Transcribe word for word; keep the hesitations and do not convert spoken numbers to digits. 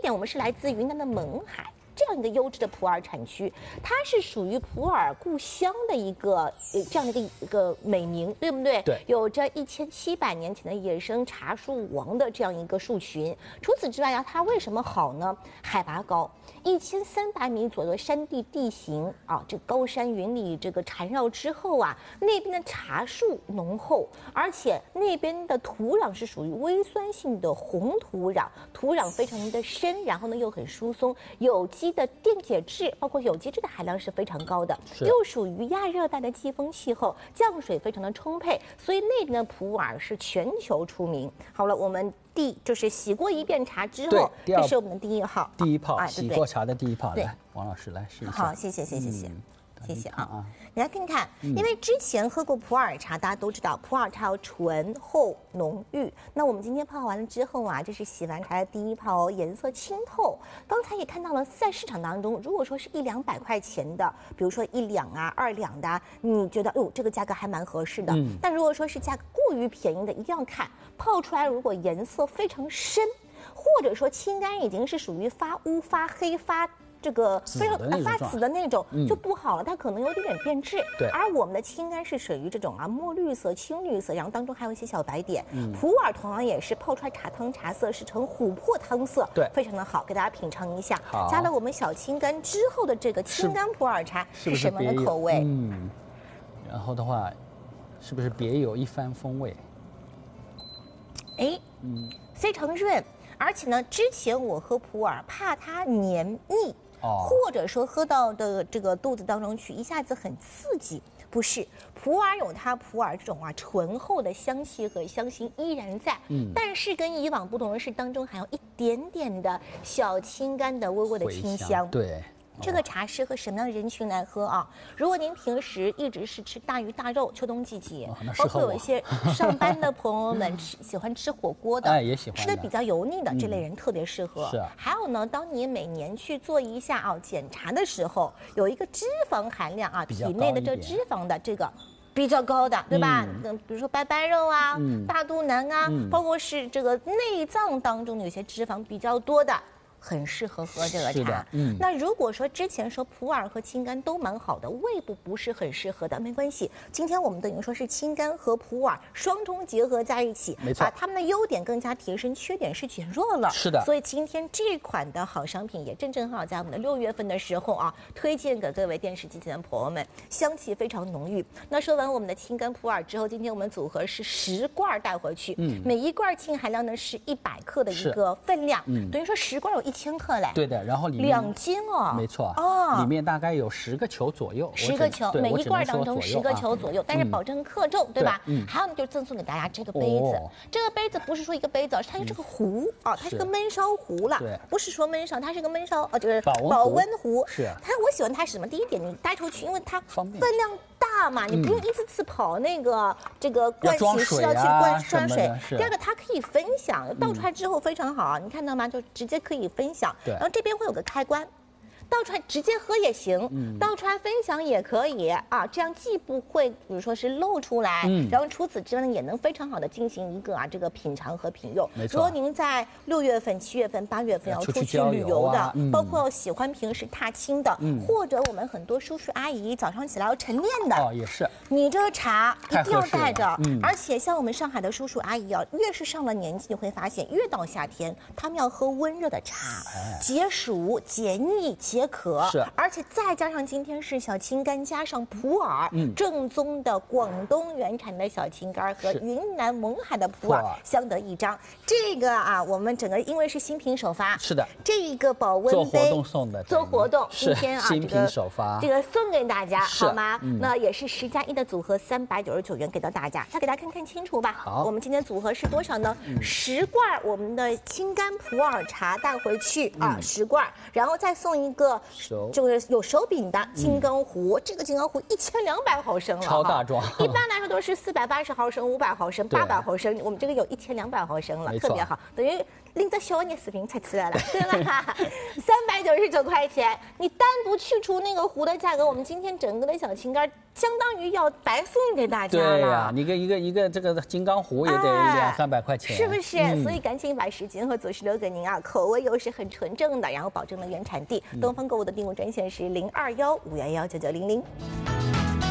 点，我们是来自云南的勐海。 这样一个优质的普洱产区，它是属于普洱故乡的一个呃这样的一个一个美名，对不对？ 对， 有着一千七百年前的野生茶树王的这样一个树群。除此之外呀，它为什么好呢？海拔高，一千三百米左右的山地地形啊，这高山云里这个缠绕之后啊，那边的茶树浓厚，而且那边的土壤是属于微酸性的红土壤，土壤非常的深，然后呢又很疏松，有机 的电解质，包括有机质的含量是非常高的，又属于亚热带的季风气候，降水非常的充沛，所以那边的普洱是全球出名。好了，我们第就是洗过一遍茶之后，这是我们的第一号， 第一泡，啊、洗过茶的第一泡。来，王老师来试一下。 好，谢谢，谢谢，谢谢。嗯 谢谢啊！ 啊你来看看，因为之前喝过普洱茶，大家都知道普洱茶要醇厚浓郁。那我们今天泡完了之后啊，这是洗完茶的第一泡哦，颜色清透。刚才也看到了，在市场当中，如果说是一两百块钱的，比如说一两啊、二两的，你觉得哦这个价格还蛮合适的。嗯、但如果说是价格过于便宜的，一定要看泡出来，如果颜色非常深，或者说青柑已经是属于发乌、发黑、发 这个非常发紫的那种就不好了，它可能有点点变质。 对， 而我们的青柑是属于这种啊墨绿色、青绿色，然后当中还有一些小白点。嗯，普洱同样也是泡出来茶汤茶色是呈琥珀汤色， 对， 非常的好，给大家品尝一下。 好， 加了我们小青柑之后的这个青柑普洱茶是什么样的口味？ 嗯，然后的话，是不是别有一番风味？ 哎，嗯，非常润，而且呢，之前我喝普洱怕它黏腻。 哦，或者说喝到的这个肚子当中去，一下子很刺激，不是普洱有它普洱这种啊醇厚的香气和香型依然在，嗯，但是跟以往不同的是，当中还有一点点的小青柑的微微的清香， 对。 这个茶适合什么样的人群来喝啊？如果您平时一直是吃大鱼大肉，秋冬季节， 哦、 包括有一些上班的朋友们吃喜欢吃火锅的， 哎，也喜欢吃的比较油腻的、嗯、这类人特别适合。 是啊。 还有呢，当你每年去做一下啊检查的时候，有一个脂肪含量啊，体内的这脂肪的这个。 比较高的，对吧？嗯，比如说白白肉啊、嗯、大肚腩啊，嗯、包括是这个内脏当中有些脂肪比较多的。 很适合喝这个茶。嗯，那如果说之前说普洱和青柑都蛮好的，胃部不是很适合的，没关系。今天我们等于说是青柑和普洱双重结合在一起， 没错， 把它们的优点更加提升，缺点是减弱了。 是的。 所以今天这款的好商品也正正好在我们的六月份的时候啊，推荐给各位电视机前的朋友们，香气非常浓郁。那说完我们的青柑普洱之后，今天我们组合是十罐带回去，嗯，每一罐净含量呢是一百克的一个分量，嗯，等于说十罐有一。 一千克嘞， 对的，然后里面两斤哦， 没错哦，里面大概有十个球左右， 十个球，每一罐当中十个球左右，但是保证克重，对吧？ 嗯， 还有呢，就赠送给大家这个杯子，这个杯子不是说一个杯子，它是这个壶啊，它是个焖烧壶了， 对， 不是说焖烧，它是个焖烧，呃，就是保温壶， 是。 它我喜欢它是什么？第一点，你带出去，因为它分量大嘛，你不用一次次跑那个这个盥洗室要去灌装水。第二个，它可以分享，倒出来之后非常好，你看到吗？就直接可以分享。然后这边会有个开关。 倒出来直接喝也行，嗯、倒出来分享也可以啊，这样既不会比如说是漏出来，嗯、然后除此之外呢，也能非常好的进行一个啊这个品尝和品用。 没错。 如果您在六月份、七月份、八月份要出去旅游的，啊嗯、包括喜欢平时踏青的，嗯、或者我们很多叔叔阿姨早上起来要晨练的， 哦也是。你这个茶一定要带着，嗯、而且像我们上海的叔叔阿姨啊，越是上了年纪，你会发现越到夏天，他们要喝温热的茶，哎、解暑、解腻、解。 解渴是， 而且再加上今天是小青柑加上普洱，嗯，正宗的广东原产的小青柑和云南勐海的普洱相得益彰。这个啊，我们整个因为是新品首发， 是的， 这个保温杯做活动送的， 做活动今天啊， 新品首发， 这个送给大家好吗？嗯、那也是十加一的组合，三百九十九元给到大家，再给大家看看清楚吧。 好， 我们今天组合是多少呢？嗯、十罐我们的青柑普洱茶带回去、嗯、啊，十罐，然后再送一个。 就是有手柄的金刚壶，嗯、这个金刚壶一千两百毫升了， 超大装。 一般来说都是四百八十毫升、五百毫升、八百毫升，我们这个有一千两百毫升了，特别好，等于拎着小热视频才吃了啦，对吧？三百九十九块钱，你单独去除那个糊的价格，我们今天整个的小青柑相当于要白送给大家了。 对呀、啊，你个一个一个这个金刚糊也得两三百块钱， 是不是？ 嗯、 所以赶紧把时间和左石留给您啊，口味又是很纯正的，然后保证了原产地。东方购物的订购专线是零二幺五幺幺九九零零。